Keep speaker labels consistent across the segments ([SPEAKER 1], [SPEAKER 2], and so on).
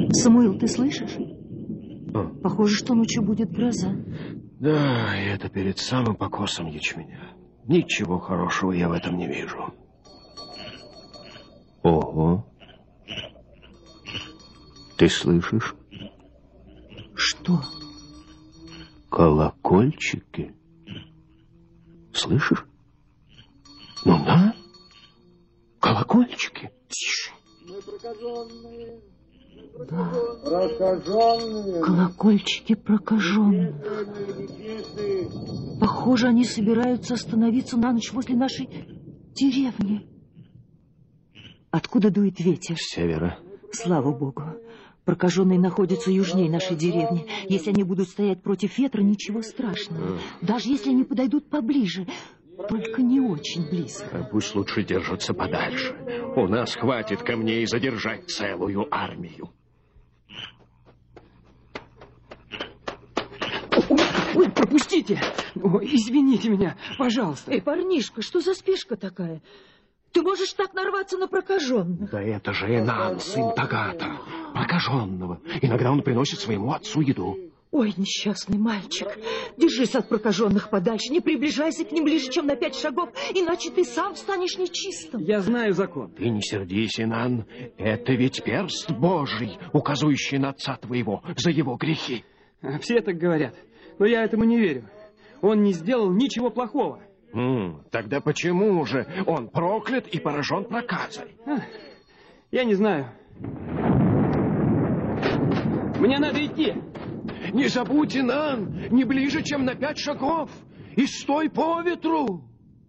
[SPEAKER 1] Самуил, ты слышишь? Похоже, что ночью будет гроза.
[SPEAKER 2] Да, и это перед самым покосом ячменя. Ничего хорошего я в этом не вижу. Ого. Ты слышишь?
[SPEAKER 1] Что?
[SPEAKER 2] Колокольчики. Слышишь? Ну да. Колокольчики.
[SPEAKER 1] Тише.
[SPEAKER 3] Мы прокаженные.
[SPEAKER 1] Да.
[SPEAKER 3] Прокаженные.
[SPEAKER 1] Колокольчики прокаженных. Похоже, они собираются остановиться на ночь возле нашей деревни. Откуда дует ветер?
[SPEAKER 2] С севера.
[SPEAKER 1] Слава Богу. Прокаженные находятся южнее нашей деревни. Если они будут стоять против ветра, ничего страшного. Даже если они подойдут поближе, только не очень близко.
[SPEAKER 2] Пусть лучше держатся подальше. У нас хватит камней задержать целую армию.
[SPEAKER 4] Ой, пропустите! Ой, извините меня, пожалуйста.
[SPEAKER 1] Эй, парнишка, что за спешка такая? Ты можешь так нарваться на прокаженных.
[SPEAKER 2] Да это же Энан, сын Тагата, прокаженного. Иногда он приносит своему отцу еду.
[SPEAKER 1] Ой, несчастный мальчик, держись от прокаженных подальше, не приближайся к ним ближе, чем на 5 шагов, иначе ты сам станешь нечистым.
[SPEAKER 4] Я знаю закон.
[SPEAKER 2] Ты не сердись, Энан, это ведь перст Божий, указывающий на отца твоего за его грехи.
[SPEAKER 4] Все так говорят, но я этому не верю. Он не сделал ничего плохого.
[SPEAKER 2] Тогда почему же он проклят и поражен проказой?
[SPEAKER 4] Я не знаю. Мне надо идти.
[SPEAKER 2] Не забудь, Энан, не ближе, чем на 5 шагов, и стой по ветру.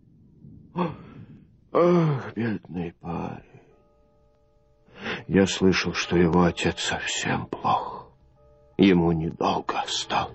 [SPEAKER 2] Ах, бедный парень. Я слышал, что его отец совсем плох. Ему недолго осталось.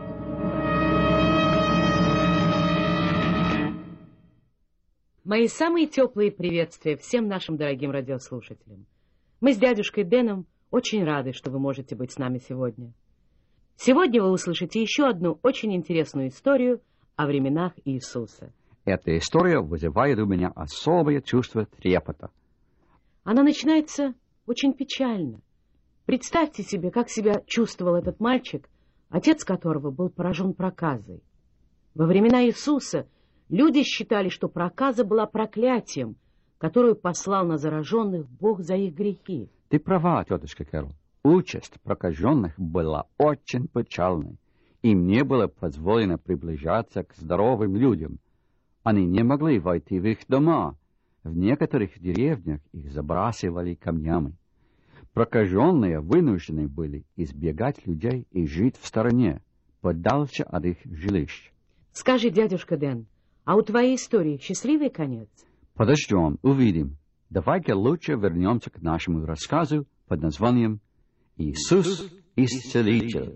[SPEAKER 5] Мои самые теплые приветствия всем нашим дорогим радиослушателям. Мы с дядюшкой Дэном очень рады, что вы можете быть с нами сегодня. Сегодня вы услышите еще одну очень интересную историю о временах Иисуса.
[SPEAKER 6] Эта история вызывает у меня особое чувство трепета.
[SPEAKER 5] Она начинается очень печально. Представьте себе, как себя чувствовал этот мальчик, отец которого был поражен проказой. Во времена Иисуса люди считали, что проказа была проклятием, которую послал на зараженных Бог за их грехи.
[SPEAKER 6] Ты права, тетушка Кэрол. Участь прокаженных была очень печальной. Им не было позволено приближаться к здоровым людям. Они не могли войти в их дома. В некоторых деревнях их забрасывали камнями. Прокаженные вынуждены были избегать людей и жить в стороне, подальше от их жилищ.
[SPEAKER 5] Скажи, дядюшка Дэн, а у твоей истории счастливый конец?
[SPEAKER 6] Подождем, увидим. Давай-ка лучше вернемся к нашему рассказу под названием «Иисус Исцелитель».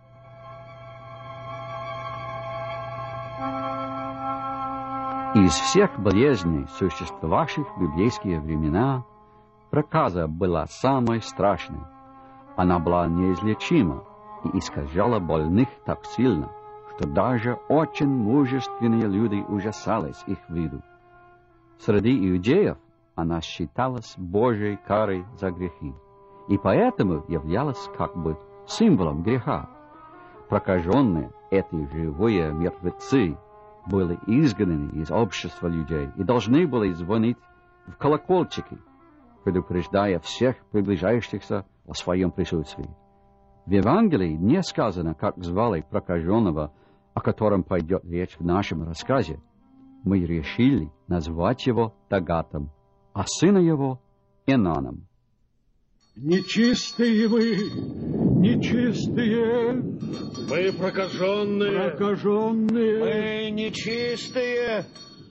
[SPEAKER 6] Из всех болезней, существовавших в библейские времена, проказа была самой страшной. Она была неизлечима и искажала больных так сильно, что даже очень мужественные люди ужасались их виду. Среди иудеев она считалась Божьей карой за грехи, и поэтому являлась как бы символом греха. Прокаженные, эти живые мертвецы, были изгнаны из общества людей и должны были звонить в колокольчики, предупреждая всех приближающихся о своем присутствии. В Евангелии не сказано, как звали прокаженного, о котором пойдет речь в нашем рассказе. Мы решили назвать его Тагатом, а сына его Энаном.
[SPEAKER 3] Нечистые вы, нечистые.
[SPEAKER 2] Мы прокаженные.
[SPEAKER 3] Прокаженные.
[SPEAKER 2] Мы нечистые.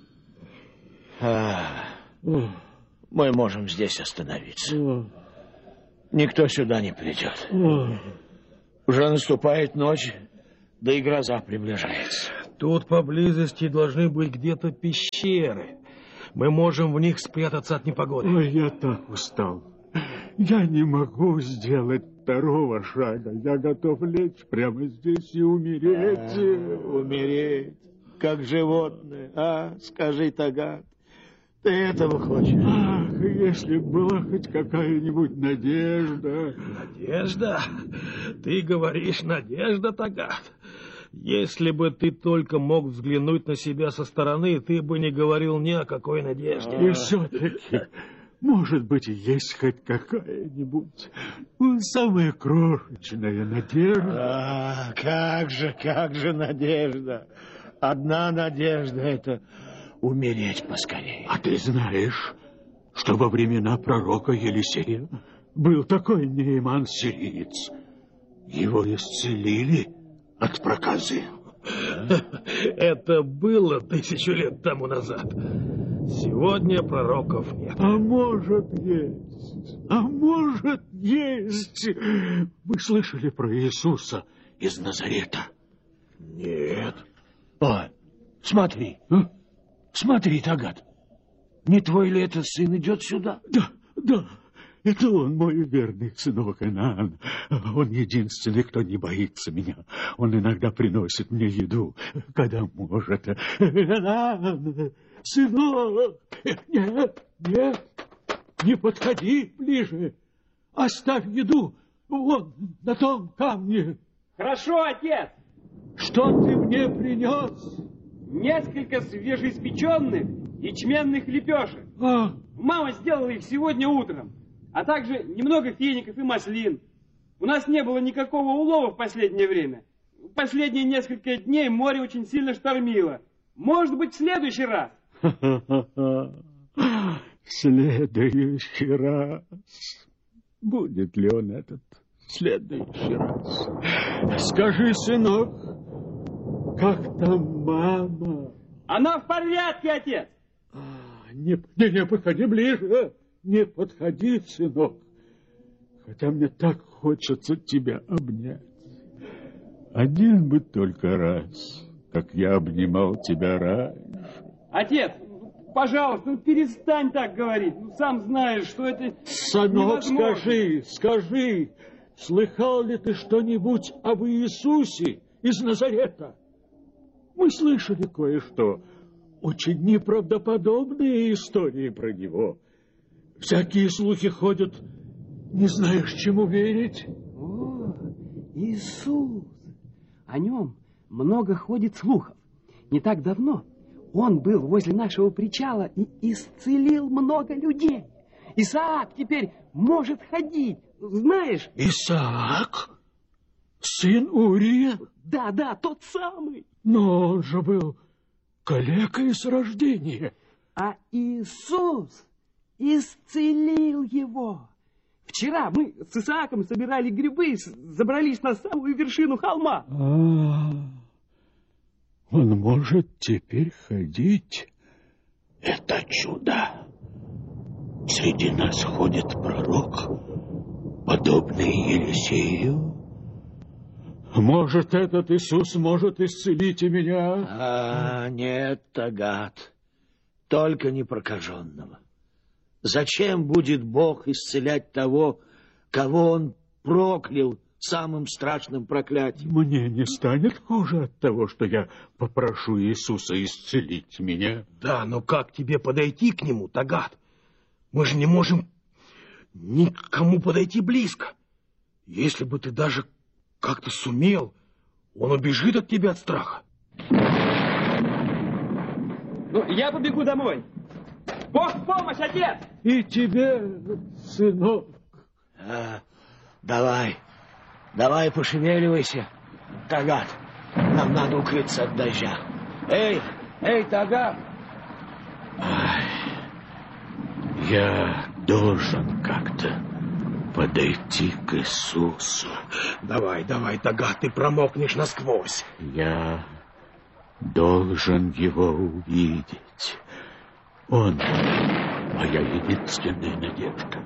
[SPEAKER 2] Мы можем здесь остановиться. Никто сюда не придет. Уже наступает ночь, да и гроза приближается.
[SPEAKER 7] Тут поблизости должны быть где-то пещеры. Мы можем в них спрятаться от непогоды.
[SPEAKER 3] Ой, я так устал. Я не могу сделать второго шага. Я готов лечь прямо здесь и умереть.
[SPEAKER 2] Умереть, как животное, а? Скажи, Тагат, ты этого хочешь?
[SPEAKER 3] Ах, если была хоть какая-нибудь надежда.
[SPEAKER 7] Надежда? Ты говоришь, надежда, Тагат? Если бы ты только мог взглянуть на себя со стороны, ты бы не говорил ни о какой надежде.
[SPEAKER 3] И все-таки, может быть, есть хоть какая-нибудь самая крошечная надежда.
[SPEAKER 8] Как же надежда. Одна надежда — это умереть поскорее.
[SPEAKER 3] А ты знаешь, что во времена пророка Елисея был такой Неиман-сириец. Его исцелили от проказы.
[SPEAKER 7] Это было 1000 лет тому назад. Сегодня пророков нет.
[SPEAKER 3] А может, есть. Вы слышали про Иисуса из Назарета?
[SPEAKER 8] Нет. О, смотри. Смотри, Тагат. Не твой ли это сын идет сюда?
[SPEAKER 3] Да. Это он, мой верный сынок Инаан. Он единственный, кто не боится меня. Он иногда приносит мне еду, когда может. Инаан, сынок! Нет, не подходи ближе. Оставь еду вон на том камне.
[SPEAKER 4] Хорошо, отец.
[SPEAKER 3] Что ты мне принес?
[SPEAKER 4] Несколько свежеиспеченных ячменных лепешек. Мама сделала их сегодня утром. А также немного фиников и маслин. У нас не было никакого улова в последнее время. В последние несколько дней море очень сильно штормило. Может быть, в следующий раз.
[SPEAKER 3] Следующий раз. Будет ли он этот следующий раз? Скажи, сынок, как там мама?
[SPEAKER 4] Она в порядке, отец.
[SPEAKER 3] Не подходи ближе. Не подходи, сынок. Хотя мне так хочется тебя обнять. Один бы только раз, как я обнимал тебя раньше.
[SPEAKER 4] Отец, пожалуйста, перестань так говорить. Сам знаешь, что это
[SPEAKER 3] Сынок,
[SPEAKER 4] невозможно.
[SPEAKER 3] скажи, слыхал ли ты что-нибудь об Иисусе из Назарета? Мы слышали кое-что. Очень неправдоподобные истории про него. Всякие слухи ходят, не знаешь, чему верить.
[SPEAKER 4] О, Иисус! О нем много ходит слухов. Не так давно он был возле нашего причала и исцелил много людей. Исаак теперь может ходить, знаешь?
[SPEAKER 3] Исаак? Сын Урия?
[SPEAKER 4] Да, тот самый.
[SPEAKER 3] Но он же был калекой с рождения.
[SPEAKER 4] А Иисус исцелил его. Вчера мы с Исааком собирали грибы, забрались на самую вершину холма.
[SPEAKER 3] Он может теперь ходить. Это чудо. Среди нас ходит пророк, подобный Елисею. Может, этот Иисус может исцелить и меня?
[SPEAKER 8] Нет, Тагат, только не прокаженного. Зачем будет Бог исцелять того, кого Он проклял самым страшным проклятием?
[SPEAKER 3] Мне не станет хуже от того, что я попрошу Иисуса исцелить меня.
[SPEAKER 7] Да, но как тебе подойти к нему, Тагат? Мы же не можем никому подойти близко. Если бы ты даже как-то сумел, он убежит от тебя от страха.
[SPEAKER 4] Я побегу домой. Бог в помощь, отец!
[SPEAKER 3] И тебе, сынок.
[SPEAKER 8] Давай пошевеливайся, Тагат. Нам надо укрыться от дождя. Эй, Тагат!
[SPEAKER 3] Я должен как-то подойти к Иисусу.
[SPEAKER 7] Давай, Тагат, ты промокнешь насквозь.
[SPEAKER 3] Я должен его увидеть. Он моя единственная надежда.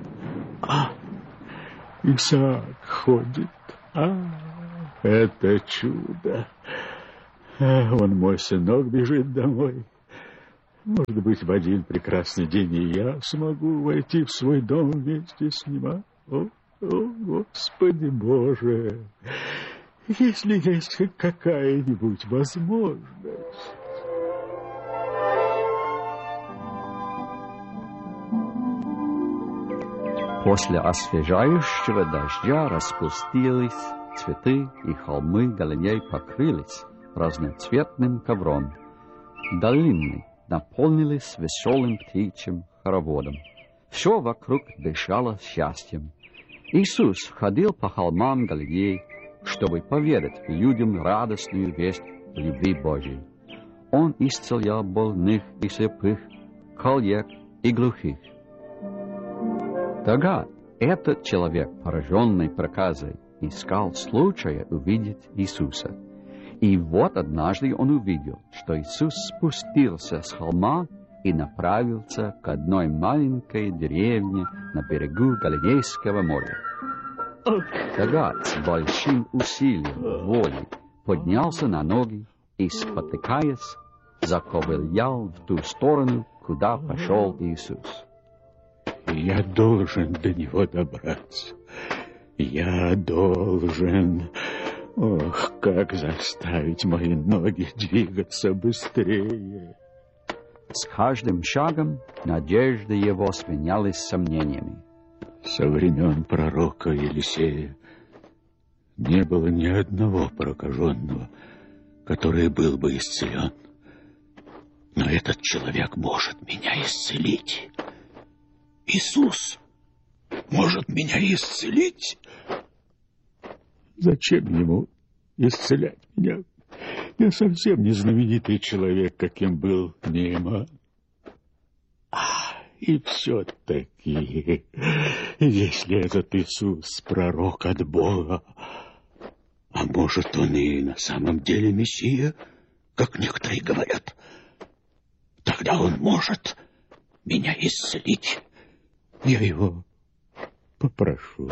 [SPEAKER 3] Исаак ходит. Это чудо. Он, мой сынок, бежит домой. Может быть, в один прекрасный день и я смогу войти в свой дом вместе с ним. О, Господи Боже! Если есть хоть какая-нибудь возможность...
[SPEAKER 6] После освежающего дождя распустились цветы, и холмы Галилеи покрылись разноцветным ковром. Долины наполнились веселым птичьим хороводом. Все вокруг дышало счастьем. Иисус ходил по холмам Галилеи, чтобы поведать людям радостную весть любви Божьей. Он исцелял больных и слепых, коллег и глухих. Тогда этот человек, пораженный проказой, искал случая увидеть Иисуса. И вот однажды он увидел, что Иисус спустился с холма и направился к одной маленькой деревне на берегу Галилейского моря. Тогда с большим усилием воли поднялся на ноги и, спотыкаясь, заковылял в ту сторону, куда пошел Иисус.
[SPEAKER 3] Я должен до него добраться. Я должен... Ох, как заставить мои ноги двигаться быстрее.
[SPEAKER 6] С каждым шагом надежда его сменялась сомнениями.
[SPEAKER 3] Со времен пророка Елисея не было ни одного прокаженного, который был бы исцелен. Но этот человек может меня исцелить. Иисус может меня исцелить? Зачем ему исцелять меня? Я совсем не знаменитый человек, каким был Нееман. И все-таки, если этот Иисус пророк от Бога, а может, он и на самом деле Мессия, как некоторые говорят, тогда он может меня исцелить. Я его попрошу.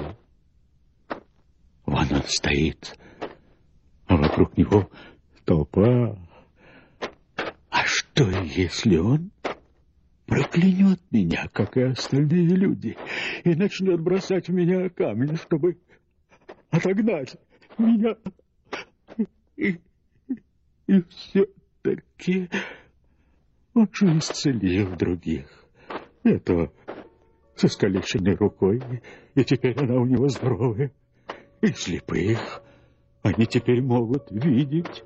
[SPEAKER 3] Вон он стоит, а вокруг него толпа. А что, если он проклянет меня, как и остальные люди, и начнет бросать в меня камни, чтобы отогнать меня? И все-таки он же исцелил других. Этого со искалеченной рукой, и теперь она у него здоровая. И слепых они теперь могут видеть.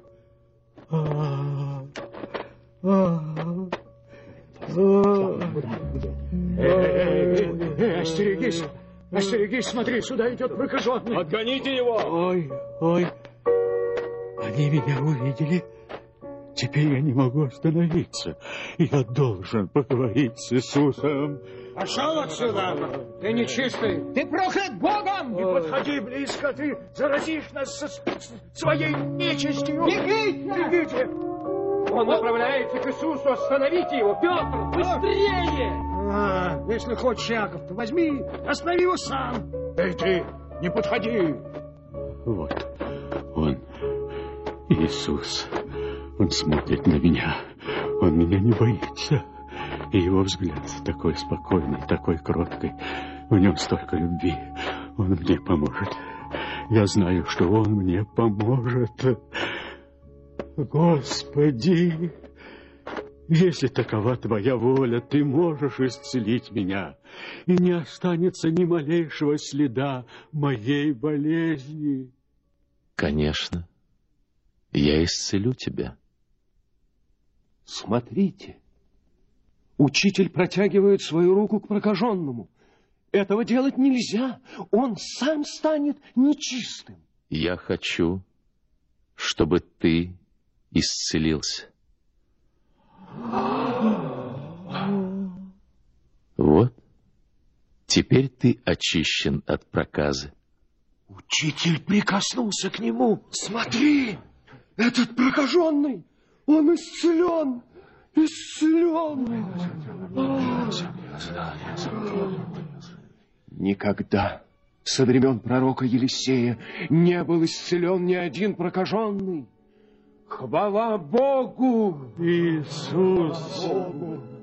[SPEAKER 8] Остерегись, остерегись, смотри, сюда идет прокаженный.
[SPEAKER 4] Отгоните его!
[SPEAKER 3] Ой, они меня увидели. Теперь я не могу остановиться. Я должен поговорить с Иисусом.
[SPEAKER 8] Пошел отсюда! Ты нечистый! Ты проклят Богом! Не подходи близко, ты заразишь нас своей нечистью! Бегите!
[SPEAKER 4] Он направляется к Иисусу, остановите его! Петр, быстрее!
[SPEAKER 8] Если хочешь, Яков, то возьми, останови его сам! Эй, ты, не подходи!
[SPEAKER 3] Вот он, Иисус. Он смотрит на меня. Он меня не боится. И его взгляд такой спокойный, такой кроткий. В нем столько любви. Он мне поможет. Я знаю, что он мне поможет. Господи, если такова твоя воля, ты можешь исцелить меня, и не останется ни малейшего следа моей болезни.
[SPEAKER 2] Конечно, я исцелю тебя.
[SPEAKER 7] Смотрите, учитель протягивает свою руку к прокаженному. Этого делать нельзя, он сам станет нечистым.
[SPEAKER 2] Я хочу, чтобы ты исцелился. Вот, теперь ты очищен от проказы.
[SPEAKER 7] Учитель прикоснулся к нему. Смотри, этот прокаженный, он исцелен, исцелен. Никогда со времен пророка Елисея не был исцелен ни один прокаженный. Хвала Богу!
[SPEAKER 3] Иисус!